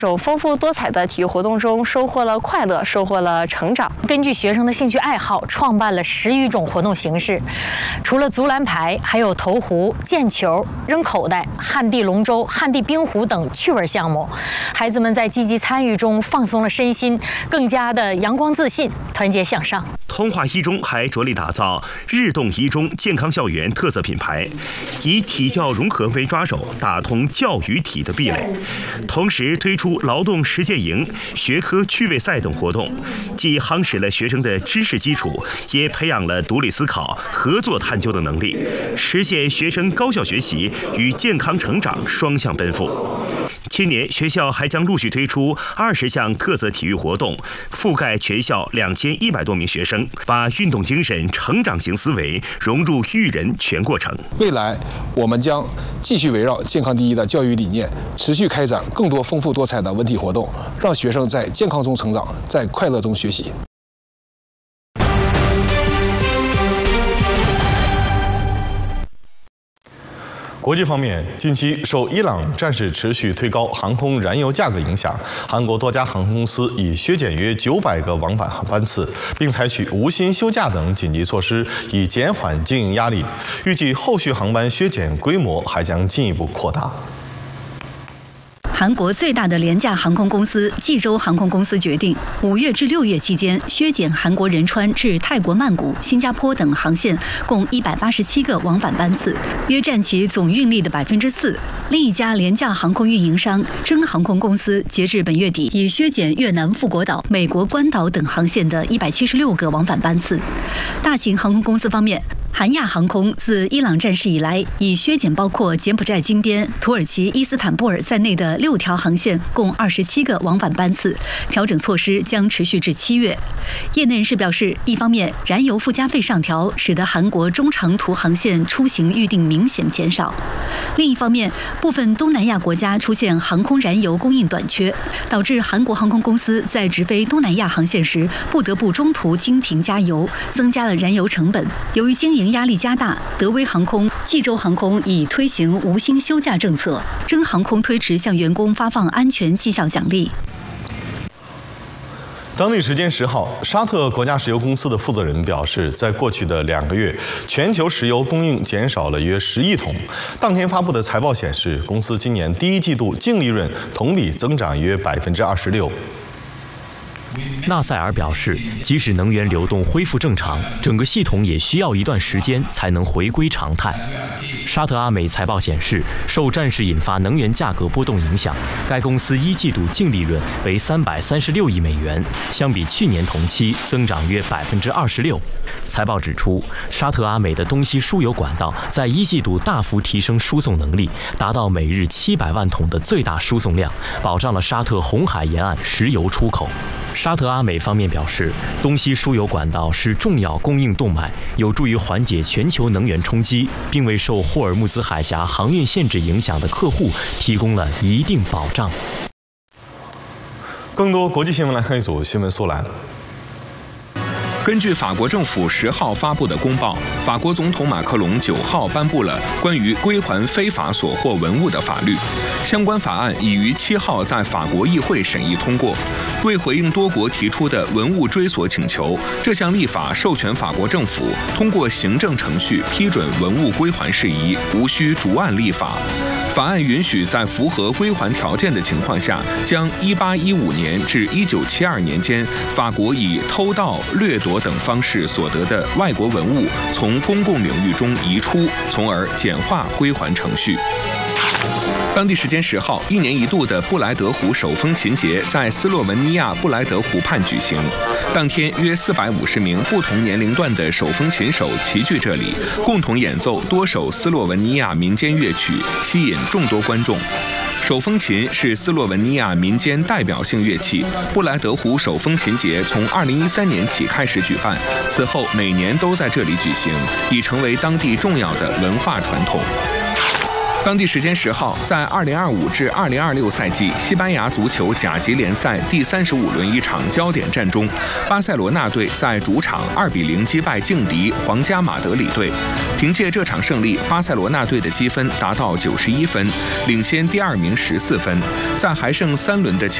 这种丰富多彩的体育活动中，收获了快乐，收获了成长。 根据学生的兴趣爱好，创办了10余种活动形式。除了足篮排，还有投壶、毽球、扔口袋、旱地龙舟、旱地冰壶等趣味项目。孩子们在积极参与中放松了身心，更加的阳光自信、团结向上。 通化一中还着力打造日动一中健康校园特色品牌，以体教融合为抓手，打通教与体的壁垒。同时推出劳动实践营、学科趣味赛等活动，既夯实了学生的知识基础，也培养了独立思考、合作探究的能力，实现学生高效学习与健康成长双向奔赴。今年学校还将陆续推出20项特色体育活动，覆盖全校2100多名学生，把运动精神、成长型思维融入育人全过程。 未来我们将继续围绕健康第一的教育理念，持续开展更多丰富多彩的文体活动，让学生在健康中成长，在快乐中学习。 国际方面，近期受伊朗战事持续推高航空燃油价格影响，韩国多家航空公司已削减约900个往返班次，并采取无薪休假等紧急措施，以减缓经营压力。预计后续航班削减规模还将进一步扩大。 韩国最大的廉价航空公司济州航空公司决定，5月至6月期间削减韩国仁川至泰国曼谷、新加坡等航线共187个往返班次，约占其总运力的4%。另一家廉价航空运营商真航空公司截至本月底已削减越南富国岛、美国关岛等航线的176个往返班次。大型航空公司方面，韩亚航空自伊朗战事以来，已削减包括柬埔寨金边、土耳其伊斯坦布尔在内的6条航线，共27个往返班次。调整措施将持续至7月。业内人士表示，一方面，燃油附加费上调，使得韩国中长途航线出行预定明显减少；另一方面，部分东南亚国家出现航空燃油供应短缺，导致韩国航空公司在直飞东南亚航线时不得不中途经停加油，增加了燃油成本。由于经营压力加大，德威航空、济州航空已推行无薪休假政策，真航空推迟向员工发放安全绩效奖励。 当地时间10号，沙特国家石油公司的负责人表示，在过去的2个月，全球石油供应减少了约10亿桶。当天发布的财报显示，公司今年第1季度净利润同比增长约26%。 纳赛尔表示，即使能源流动恢复正常，整个系统也需要一段时间才能回归常态。沙特阿美财报显示，受战事引发能源价格波动影响，该公司1季度净利润为336亿美元，相比去年同期增长约26%。财报指出，沙特阿美的东西输油管道在1季度大幅提升输送能力，达到每日700万桶的最大输送量，保障了沙特红海沿岸石油出口。沙特阿美方面表示，东西输油管道是重要供应动脉，有助于缓解全球能源冲击，并为受霍尔木兹海峡航运限制影响的客户提供了一定保障。 更多国际新闻来看一组新闻速览。 根据法国政府10号发布的公报，法国总统马克龙9号颁布了关于归还非法所获文物的法律，相关法案已于7号在法国议会审议通过。为回应多国提出的文物追索请求，这项立法授权法国政府通过行政程序批准文物归还事宜，无需逐案立法。法案允许在符合归还条件的情况下，将1815年至1972年间法国以偷盗、掠夺等方式所得的外国文物从公共领域中移出，从而简化归还程序。当地时间10号，1年1度的布莱德湖手风琴节在斯洛文尼亚布莱德湖畔举行。当天，约450名不同年龄段的手风琴手齐聚这里，共同演奏多首斯洛文尼亚民间乐曲，吸引众多观众。手风琴是斯洛文尼亚民间代表性乐器，布莱德湖手风琴节从2013年起开始举办，此后每年都在这里举行，已成为当地重要的文化传统。 当地时间10号，在2025至2026赛季西班牙足球甲级联赛第35轮一场焦点战中，巴塞罗那队在主场2-0击败劲敌皇家马德里队。凭借这场胜利，巴塞罗那队的积分达到91分，领先第2名14分。在还剩3轮的